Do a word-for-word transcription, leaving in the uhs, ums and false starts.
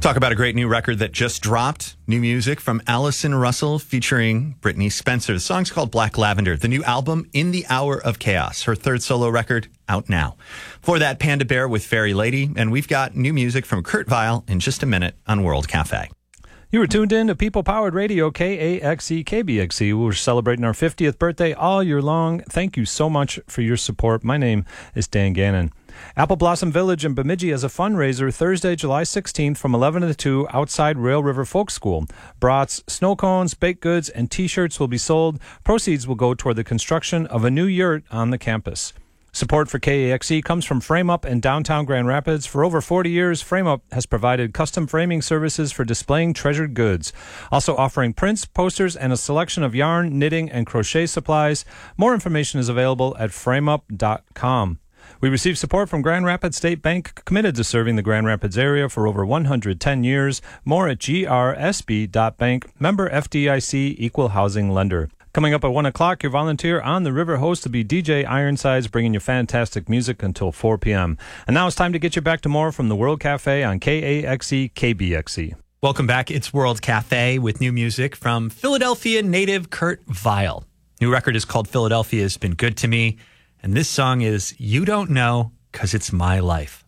Talk about a great new record that just dropped. New music from Allison Russell featuring Brittany Spencer. The song's called Black Lavender. The new album, In the Hour of Chaos. Her third solo record, out now. For that, Panda Bear with Fairy Lady. And we've got new music from Kurt Vile in just a minute on World Cafe. You were tuned in to People-Powered Radio, K A X E, K B X E. We're celebrating our fiftieth birthday all year long. Thank you so much for your support. My name is Dan Gannon. Apple Blossom Village in Bemidji has a fundraiser Thursday, July sixteenth from eleven to two outside Rail River Folk School. Brats, snow cones, baked goods, and T-shirts will be sold. Proceeds will go toward the construction of a new yurt on the campus. Support for K A X E comes from Frame Up in downtown Grand Rapids. For over forty years, Frame Up has provided custom framing services for displaying treasured goods, also offering prints, posters, and a selection of yarn, knitting, and crochet supplies. More information is available at frame up dot com. We received support from Grand Rapids State Bank, committed to serving the Grand Rapids area for over one hundred ten years. More at G R S B dot bank, member F D I C, equal housing lender. Coming up at one o'clock, your volunteer on the River host will be D J Ironsides, bringing you fantastic music until four p.m. And now it's time to get you back to more from the World Cafe on K A X E, K B X E. Welcome back. It's World Cafe with new music from Philadelphia native Kurt Vile. New record is called Philadelphia Has Been Good to Me. And this song is You Don't Know, 'Cause It's My Life.